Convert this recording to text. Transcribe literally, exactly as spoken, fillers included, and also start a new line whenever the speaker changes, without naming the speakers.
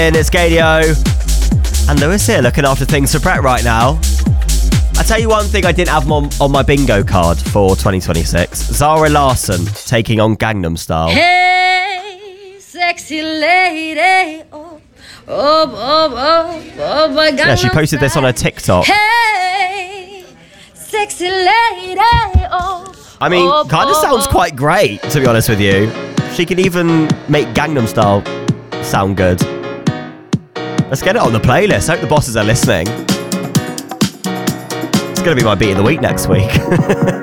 And it's Gadio and Lewis here looking after things for Brett right now. I tell you one thing I didn't have on, on my bingo card for twenty twenty-six. Zara Larsson taking on Gangnam Style.
Hey, sexy lady. Oh, oh, oh, oh, oh, my God.
Yeah, she posted this on her TikTok.
Hey, sexy lady. Oh,
I mean,
oh,
kind of
oh,
sounds
oh.
quite great, to be honest with you. She can even make Gangnam Style sound good. Let's get it on the playlist. Hope the bosses are listening. It's going to be my beat of the week next week.